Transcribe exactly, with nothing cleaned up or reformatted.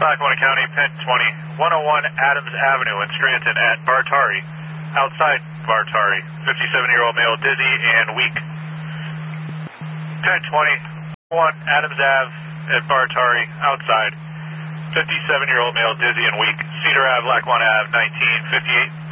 Lackawanna County, Penn twenty, one oh one Adams Avenue in Scranton at Bartari. Outside Bartari, fifty-seven-year-old male, dizzy and weak. Penn twenty, one Adams Ave at Bartari. Outside, fifty-seven-year-old male, dizzy and weak. Cedar Ave, Lackawanna Ave, nineteen fifty-eight.